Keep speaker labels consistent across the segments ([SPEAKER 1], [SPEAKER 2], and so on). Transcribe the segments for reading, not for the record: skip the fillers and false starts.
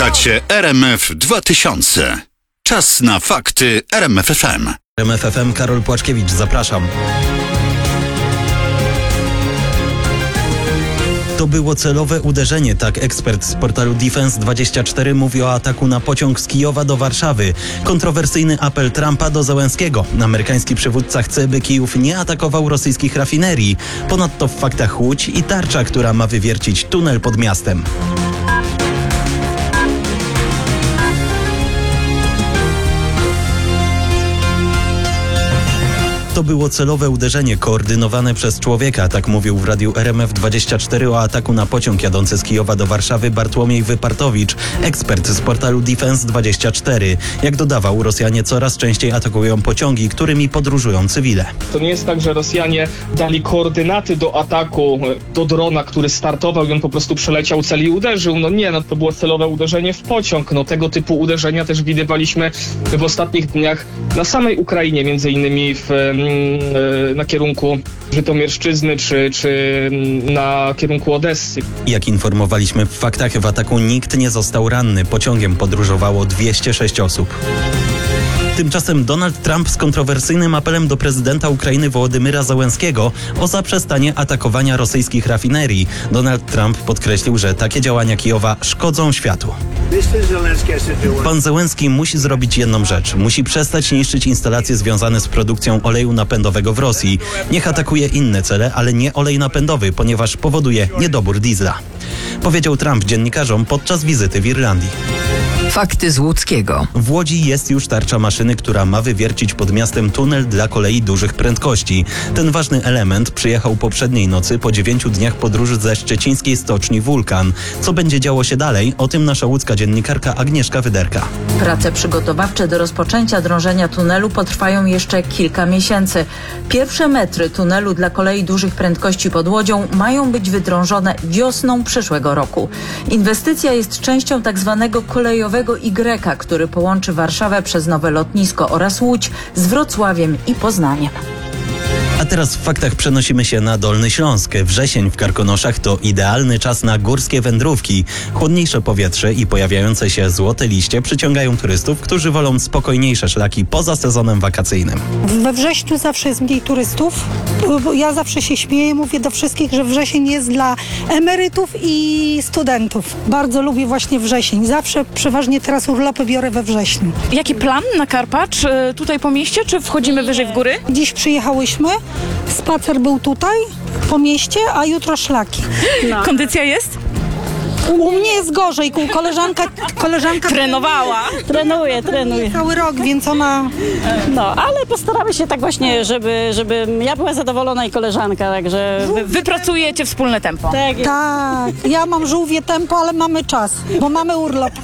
[SPEAKER 1] Słuchacie RMF 2000. Czas na fakty RMF FM.
[SPEAKER 2] RMF FM, Karol Płaczkiewicz, zapraszam. To było celowe uderzenie, tak ekspert z portalu Defense24 mówi o ataku na pociąg z Kijowa do Warszawy. Kontrowersyjny apel Trumpa do Zełenskiego. Amerykański przywódca chce, by Kijów nie atakował rosyjskich rafinerii. Ponadto w faktach Łódź i tarcza, która ma wywiercić tunel pod miastem. To było celowe uderzenie koordynowane przez człowieka, tak mówił w radiu RMF24 o ataku na pociąg jadący z Kijowa do Warszawy Bartłomiej Wypartowicz, ekspert z portalu Defense24. Jak dodawał, Rosjanie coraz częściej atakują pociągi, którymi podróżują cywile.
[SPEAKER 3] To nie jest tak, że Rosjanie dali koordynaty do ataku do drona, który startował i on po prostu przeleciał cel i uderzył. To było celowe uderzenie w pociąg. Tego typu uderzenia też widywaliśmy w ostatnich dniach na samej Ukrainie, między innymi na kierunku Żytomierszczyzny czy na kierunku Odessy.
[SPEAKER 2] Jak informowaliśmy w faktach, w ataku nikt nie został ranny. Pociągiem podróżowało 206 osób. Tymczasem Donald Trump z kontrowersyjnym apelem do prezydenta Ukrainy Wołodymyra Zełenskiego o zaprzestanie atakowania rosyjskich rafinerii. Donald Trump podkreślił, że takie działania Kijowa szkodzą światu. Pan Zełenski musi zrobić jedną rzecz. Musi przestać niszczyć instalacje związane z produkcją oleju napędowego w Rosji. Niech atakuje inne cele, ale nie olej napędowy, ponieważ powoduje niedobór diesla. Powiedział Trump dziennikarzom podczas wizyty w Irlandii.
[SPEAKER 4] Fakty z Łódzkiego.
[SPEAKER 2] W Łodzi jest już tarcza maszyny, która ma wywiercić pod miastem tunel dla kolei dużych prędkości. Ten ważny element przyjechał poprzedniej nocy po 9 dniach podróży ze szczecińskiej stoczni Wulkan. Co będzie działo się dalej? O tym nasza łódzka dziennikarka Agnieszka Wyderka.
[SPEAKER 5] Prace przygotowawcze do rozpoczęcia drążenia tunelu potrwają jeszcze kilka miesięcy. Pierwsze metry tunelu dla kolei dużych prędkości pod Łodzią mają być wydrążone wiosną przyszłego roku. Inwestycja jest częścią tzw. kolejowego Y, który połączy Warszawę przez nowe lotnisko oraz Łódź z Wrocławiem i Poznaniem.
[SPEAKER 2] A teraz w faktach przenosimy się na Dolny Śląsk. Wrzesień w Karkonoszach to idealny czas na górskie wędrówki. Chłodniejsze powietrze i pojawiające się złote liście przyciągają turystów, którzy wolą spokojniejsze szlaki poza sezonem wakacyjnym.
[SPEAKER 6] We wrześniu zawsze jest mniej turystów. Ja zawsze się śmieję, mówię do wszystkich, że wrzesień jest dla emerytów i studentów. Bardzo lubię właśnie wrzesień. Zawsze przeważnie teraz urlopy biorę we wrześniu.
[SPEAKER 7] Jaki plan na Karpacz? Tutaj po mieście, czy wchodzimy wyżej w góry?
[SPEAKER 6] Dziś przyjechałyśmy, spacer był tutaj po mieście, a jutro szlaki.
[SPEAKER 7] No. Kondycja jest?
[SPEAKER 6] U mnie jest gorzej, koleżanka
[SPEAKER 7] Trenowała.
[SPEAKER 8] Trenuje.
[SPEAKER 6] cały rok, więc ona...
[SPEAKER 8] No, ale postaramy się tak właśnie, żeby ja była zadowolona i koleżanka, także...
[SPEAKER 7] Wy pracujecie wspólne tempo.
[SPEAKER 6] Tak, ja mam żółwie tempo, ale mamy czas, bo mamy urlop.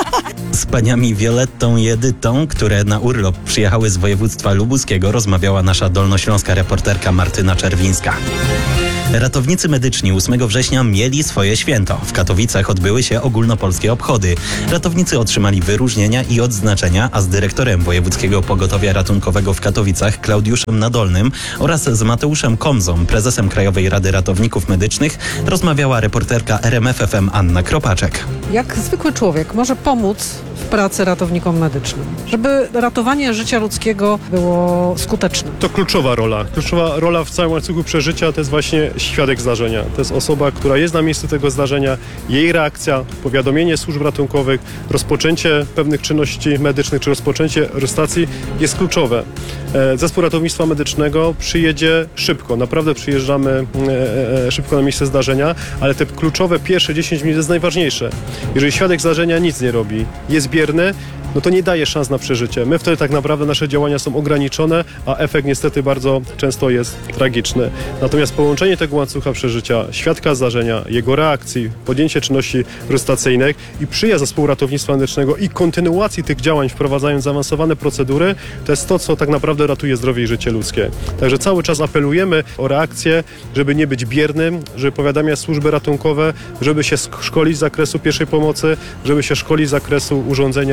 [SPEAKER 2] Z paniami Violettą i Edytą, które na urlop przyjechały z województwa lubuskiego, rozmawiała nasza dolnośląska reporterka Martyna Czerwińska. Ratownicy medyczni 8 września mieli swoje święto. W Katowicach odbyły się ogólnopolskie obchody. Ratownicy otrzymali wyróżnienia i odznaczenia, a z dyrektorem Wojewódzkiego Pogotowia Ratunkowego w Katowicach, Klaudiuszem Nadolnym, oraz z Mateuszem Komzą, prezesem Krajowej Rady Ratowników Medycznych, rozmawiała reporterka RMF FM Anna Kropaczek.
[SPEAKER 9] Jak zwykły człowiek może pomóc w pracy ratownikom medycznym, żeby ratowanie życia ludzkiego było skuteczne?
[SPEAKER 10] To kluczowa rola. Kluczowa rola w całym łańcuchu przeżycia to jest właśnie świadek zdarzenia. To jest osoba, która jest na miejscu tego zdarzenia, jej reakcja, powiadomienie służb ratunkowych, rozpoczęcie pewnych czynności medycznych czy rozpoczęcie stacji jest kluczowe. Zespół ratownictwa medycznego przyjedzie szybko. Naprawdę przyjeżdżamy szybko na miejsce zdarzenia, ale te kluczowe pierwsze 10 minut jest najważniejsze. Jeżeli świadek zdarzenia nic nie robi, jest bierny, no to nie daje szans na przeżycie. My wtedy tak naprawdę nasze działania są ograniczone, a efekt niestety bardzo często jest tragiczny. Natomiast połączenie tego łańcucha przeżycia, świadka zdarzenia, jego reakcji, podjęcie czynności resuscytacyjnych i przyjazd zespołu ratownictwa medycznego i kontynuacji tych działań, wprowadzając zaawansowane procedury, to jest to, co tak naprawdę ratuje zdrowie i życie ludzkie. Także cały czas apelujemy o reakcję, żeby nie być biernym, żeby powiadamiać służby ratunkowe, żeby się szkolić z zakresu pierwszej pomocy, żeby się szkolić z zakresu urządzenia AED,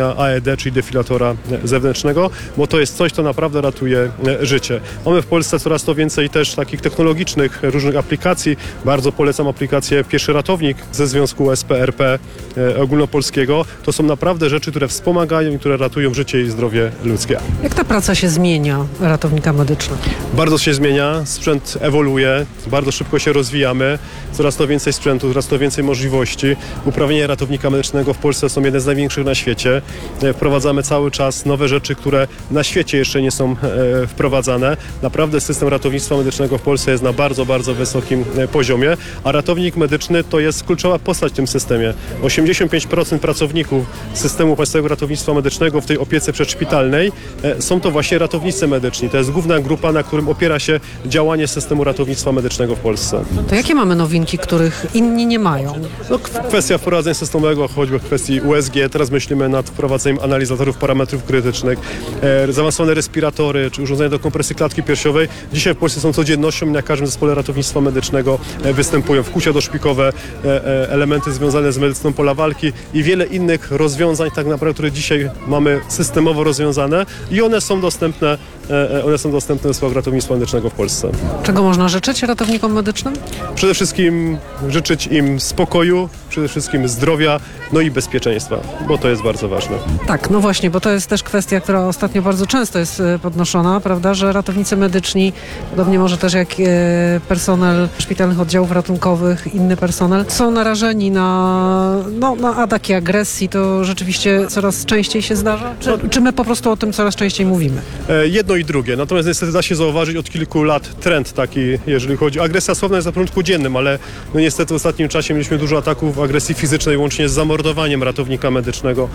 [SPEAKER 10] AED, czyli defilatora zewnętrznego, bo to jest coś, co naprawdę ratuje życie. Mamy w Polsce coraz to więcej też takich technologicznych różnych aplikacji. Bardzo polecam aplikację Pieszy Ratownik ze Związku SPRP ogólnopolskiego. To są naprawdę rzeczy, które wspomagają i które ratują życie i zdrowie ludzkie.
[SPEAKER 9] Jak ta praca się zmienia ratownika medycznego?
[SPEAKER 10] Bardzo się zmienia, sprzęt ewoluuje, bardzo szybko się rozwijamy, coraz to więcej sprzętu, coraz to więcej możliwości. Uprawnienia ratownika medycznego w Polsce są jedne z największych na świecie. Wprowadzamy cały czas nowe rzeczy, które na świecie jeszcze nie są wprowadzane. Naprawdę system ratownictwa medycznego w Polsce jest na bardzo, bardzo wysokim poziomie, a ratownik medyczny to jest kluczowa postać w tym systemie. 85% pracowników systemu państwowego ratownictwa medycznego w tej opiece przedszpitalnej są to właśnie ratownicy medyczni. To jest główna grupa, na którym opiera się działanie systemu ratownictwa medycznego w Polsce.
[SPEAKER 9] To jakie mamy nowinki, których inni nie mają?
[SPEAKER 10] No, kwestia wprowadzenia systemowego, choćby w kwestii USG. Teraz myślimy nad wprowadzeniem analizatorów parametrów krytycznych, zaawansowane respiratory czy urządzenia do kompresji klatki piersiowej. Dzisiaj w Polsce są codziennością i na każdym zespole ratownictwa medycznego występują wkłucia doszpikowe, elementy związane z medycyną pola walki i wiele innych rozwiązań tak naprawdę, które dzisiaj mamy systemowo rozwiązane i one są dostępne w zespołach ratownictwa medycznego w Polsce.
[SPEAKER 9] Czego można życzyć ratownikom medycznym?
[SPEAKER 10] Przede wszystkim życzyć im spokoju, przede wszystkim zdrowia, no i bezpieczeństwa, bo to jest bardzo ważne.
[SPEAKER 9] Tak, no właśnie, bo to jest też kwestia, która ostatnio bardzo często jest podnoszona, prawda, że ratownicy medyczni, podobnie może też jak personel szpitalnych oddziałów ratunkowych, inny personel, są narażeni na ataki agresji. To rzeczywiście coraz częściej się zdarza? Czy my po prostu o tym coraz częściej mówimy?
[SPEAKER 10] Jedno i drugie. Natomiast niestety da się zauważyć od kilku lat trend taki, jeżeli chodzi o agresja słowna jest na porządku dziennym, ale no niestety w ostatnim czasie mieliśmy dużo ataków agresji fizycznej, łącznie z zamordowaniem ratownika medycznego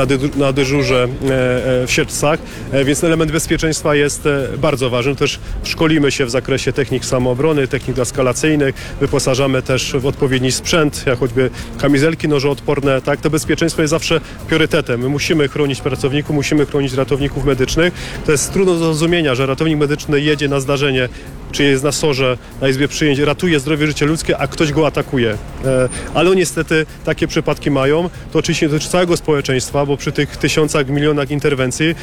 [SPEAKER 10] na dyżurze w Siedlcach, więc element bezpieczeństwa jest bardzo ważny. Też szkolimy się w zakresie technik samoobrony, technik eskalacyjnych, wyposażamy też w odpowiedni sprzęt, jak choćby kamizelki nożoodporne. Tak, to bezpieczeństwo jest zawsze priorytetem. My musimy chronić pracowników, musimy chronić ratowników medycznych. To jest trudno do zrozumienia, że ratownik medyczny jedzie na zdarzenie, czy jest na SOR-ze, na izbie przyjęć, ratuje zdrowie, życie ludzkie, a ktoś go atakuje. Ale niestety takie przypadki mają. To oczywiście dotyczy całego społeczeństwa, bo przy tych tysiącach, milionach interwencji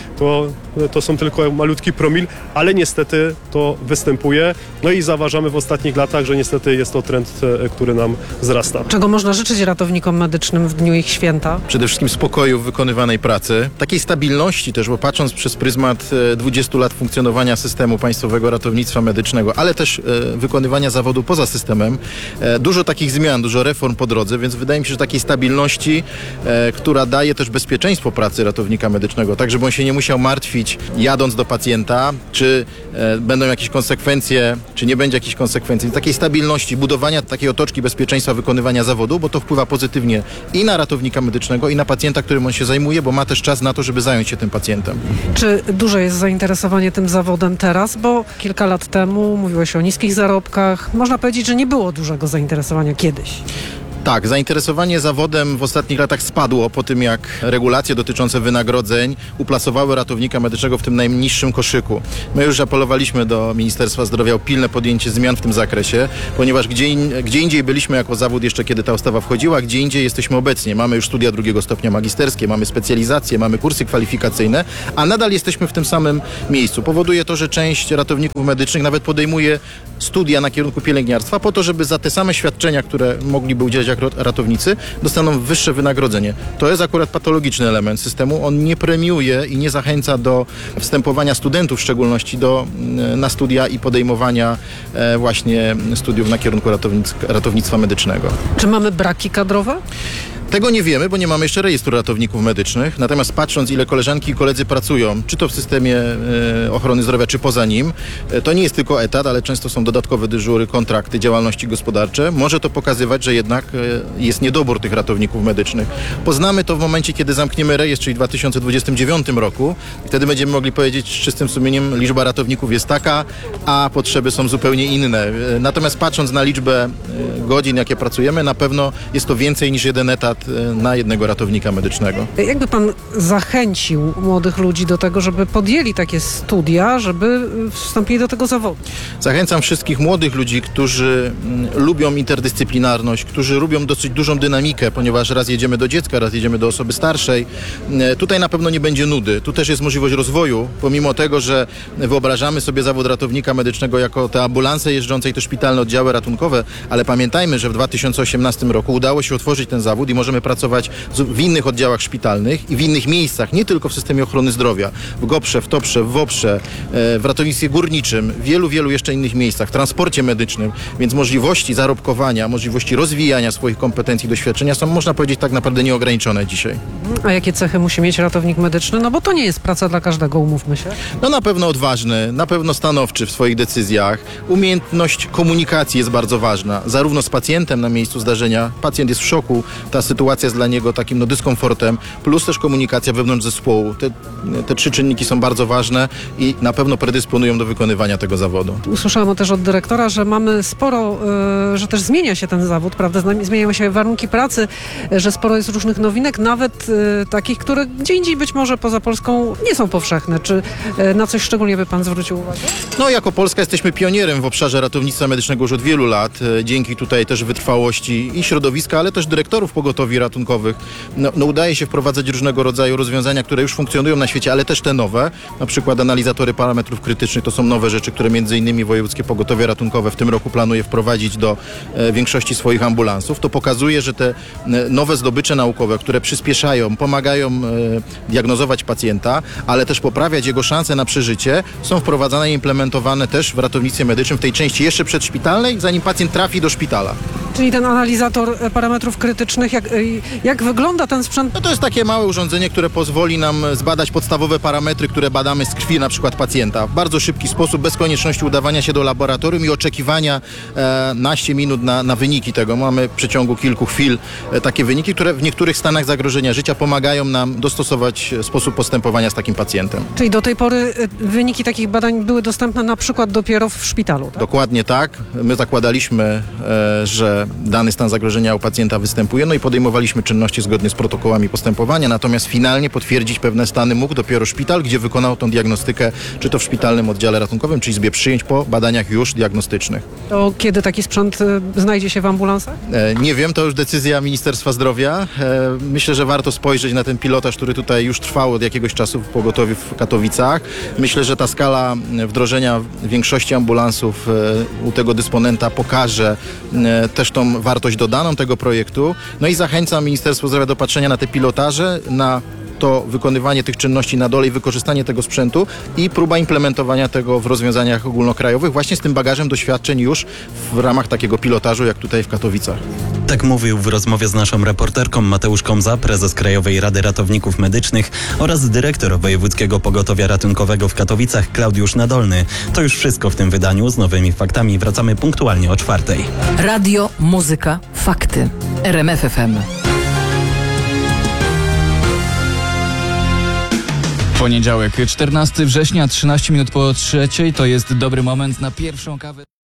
[SPEAKER 10] to są tylko malutki promil, ale niestety to występuje. No i zauważamy w ostatnich latach, że niestety jest to trend, który nam wzrasta.
[SPEAKER 9] Czego można życzyć ratownikom medycznym w dniu ich święta?
[SPEAKER 11] Przede wszystkim spokoju w wykonywanej pracy, takiej stabilności też, bo patrząc przez pryzmat 20 lat funkcjonowania systemu państwowego ratownictwa medycznego, ale też wykonywania zawodu poza systemem, dużo takich zmian, dużo reform po drodze, więc wydaje mi się, że takiej stabilności, która daje też bezpieczeństwo pracy ratownika medycznego, tak żeby on się nie musiał martwić jadąc do pacjenta, czy będą jakieś konsekwencje, czy nie będzie jakichś konsekwencji. Takiej stabilności, budowania takiej otoczki bezpieczeństwa wykonywania zawodu, bo to wpływa pozytywnie i na ratownika medycznego, i na pacjenta, którym on się zajmuje, bo ma też czas na to, żeby zająć się tym pacjentem.
[SPEAKER 9] Czy duże jest zainteresowanie tym zawodem teraz? Bo kilka lat temu mówiłeś o niskich zarobkach. Można powiedzieć, że nie było dużego zainteresowania kiedyś.
[SPEAKER 11] Tak, zainteresowanie zawodem w ostatnich latach spadło po tym, jak regulacje dotyczące wynagrodzeń uplasowały ratownika medycznego w tym najniższym koszyku. My już apelowaliśmy do Ministerstwa Zdrowia o pilne podjęcie zmian w tym zakresie, ponieważ gdzie indziej byliśmy jako zawód jeszcze kiedy ta ustawa wchodziła, gdzie indziej jesteśmy obecnie. Mamy już studia drugiego stopnia magisterskie, mamy specjalizacje, mamy kursy kwalifikacyjne, a nadal jesteśmy w tym samym miejscu. Powoduje to, że część ratowników medycznych nawet podejmuje studia na kierunku pielęgniarstwa po to, żeby za te same świadczenia, które mogliby udzielać jak ratownicy, dostaną wyższe wynagrodzenie. To jest akurat patologiczny element systemu. On nie premiuje i nie zachęca do wstępowania studentów w szczególności na studia i podejmowania właśnie studiów na kierunku ratownictwa medycznego.
[SPEAKER 9] Czy mamy braki kadrowe?
[SPEAKER 11] Tego nie wiemy, bo nie mamy jeszcze rejestru ratowników medycznych. Natomiast patrząc, ile koleżanki i koledzy pracują, czy to w systemie ochrony zdrowia, czy poza nim, to nie jest tylko etat, ale często są dodatkowe dyżury, kontrakty, działalności gospodarcze. Może to pokazywać, że jednak jest niedobór tych ratowników medycznych. Poznamy to w momencie, kiedy zamkniemy rejestr, czyli w 2029 roku. Wtedy będziemy mogli powiedzieć z czystym sumieniem, liczba ratowników jest taka, a potrzeby są zupełnie inne. Natomiast patrząc na liczbę godzin, jakie pracujemy, na pewno jest to więcej niż jeden etat lat na jednego ratownika medycznego.
[SPEAKER 9] Jakby pan zachęcił młodych ludzi do tego, żeby podjęli takie studia, żeby wstąpili do tego zawodu?
[SPEAKER 11] Zachęcam wszystkich młodych ludzi, którzy lubią interdyscyplinarność, którzy lubią dosyć dużą dynamikę, ponieważ raz jedziemy do dziecka, raz jedziemy do osoby starszej. Tutaj na pewno nie będzie nudy. Tu też jest możliwość rozwoju, pomimo tego, że wyobrażamy sobie zawód ratownika medycznego jako te ambulanse jeżdżące i te szpitalne oddziały ratunkowe, ale pamiętajmy, że w 2018 roku udało się otworzyć ten zawód i możemy pracować w innych oddziałach szpitalnych i w innych miejscach, nie tylko w systemie ochrony zdrowia, w GOPR-ze, w TOPR-ze, w WOPR-ze, w ratownictwie górniczym, w wielu jeszcze innych miejscach, w transporcie medycznym, więc możliwości zarobkowania, możliwości rozwijania swoich kompetencji i doświadczenia są, można powiedzieć, tak naprawdę nieograniczone dzisiaj.
[SPEAKER 9] A jakie cechy musi mieć ratownik medyczny? No bo to nie jest praca dla każdego, umówmy się.
[SPEAKER 11] No na pewno odważny, na pewno stanowczy w swoich decyzjach. Umiejętność komunikacji jest bardzo ważna, zarówno z pacjentem na miejscu zdarzenia. Pacjent jest w szoku, ta sytuacja jest dla niego takim dyskomfortem, plus też komunikacja wewnątrz zespołu. Te trzy czynniki są bardzo ważne i na pewno predysponują do wykonywania tego zawodu.
[SPEAKER 9] Usłyszałam też od dyrektora, że mamy sporo, że też zmienia się ten zawód, prawda? Zmieniają się warunki pracy, że sporo jest różnych nowinek, nawet takich, które gdzie indziej być może poza Polską nie są powszechne. Czy na coś szczególnie by pan zwrócił uwagę?
[SPEAKER 11] No jako Polska jesteśmy pionierem w obszarze ratownictwa medycznego już od wielu lat. Dzięki tutaj też wytrwałości i środowiska, ale też dyrektorów pogotowi ratunkowych. No udaje się wprowadzać różnego rodzaju rozwiązania, które już funkcjonują na świecie, ale też te nowe. Na przykład analizatory parametrów krytycznych to są nowe rzeczy, które między innymi wojewódzkie pogotowie ratunkowe w tym roku planuje wprowadzić do większości swoich ambulansów. To pokazuje, że te nowe zdobycze naukowe, które przyspieszają, pomagają diagnozować pacjenta, ale też poprawiać jego szanse na przeżycie, są wprowadzane i implementowane też w ratownictwie medycznym w tej części jeszcze przedszpitalnej, zanim pacjent trafi do szpitala.
[SPEAKER 9] Czyli ten analizator parametrów krytycznych, jak wygląda ten sprzęt?
[SPEAKER 11] No to jest takie małe urządzenie, które pozwoli nam zbadać podstawowe parametry, które badamy z krwi na przykład pacjenta. W bardzo szybki sposób, bez konieczności udawania się do laboratorium i oczekiwania naście minut na wyniki tego. Mamy w przeciągu kilku chwil takie wyniki, które w niektórych stanach zagrożenia życia pomagają nam dostosować sposób postępowania z takim pacjentem.
[SPEAKER 9] Czyli do tej pory wyniki takich badań były dostępne na przykład dopiero w szpitalu, tak?
[SPEAKER 11] Dokładnie tak. My zakładaliśmy, że dany stan zagrożenia u pacjenta występuje, no i podejmowaliśmy czynności zgodnie z protokołami postępowania, natomiast finalnie potwierdzić pewne stany mógł dopiero szpital, gdzie wykonał tą diagnostykę, czy to w szpitalnym oddziale ratunkowym, czy izbie przyjęć po badaniach już diagnostycznych.
[SPEAKER 9] To kiedy taki sprzęt znajdzie się w ambulansach?
[SPEAKER 11] Nie wiem, to już decyzja Ministerstwa Zdrowia. Myślę, że warto spojrzeć na ten pilotaż, który tutaj już trwał od jakiegoś czasu w pogotowiu w Katowicach. Myślę, że ta skala wdrożenia większości ambulansów u tego dysponenta pokaże też tą wartość dodaną tego projektu. No i zachęcam Ministerstwo Zdrowia do patrzenia na te pilotaże, na to wykonywanie tych czynności na dole i wykorzystanie tego sprzętu i próba implementowania tego w rozwiązaniach ogólnokrajowych właśnie z tym bagażem doświadczeń już w ramach takiego pilotażu jak tutaj w Katowicach.
[SPEAKER 2] Tak mówił w rozmowie z naszą reporterką Mateusz Komza, prezes Krajowej Rady Ratowników Medycznych oraz dyrektor Wojewódzkiego Pogotowia Ratunkowego w Katowicach Klaudiusz Nadolny. To już wszystko w tym wydaniu. Z nowymi faktami wracamy punktualnie o 4:00.
[SPEAKER 4] Radio, muzyka, fakty. RMF FM.
[SPEAKER 12] Poniedziałek, 14 września, 13 minut po 3:00. To jest dobry moment na pierwszą kawę.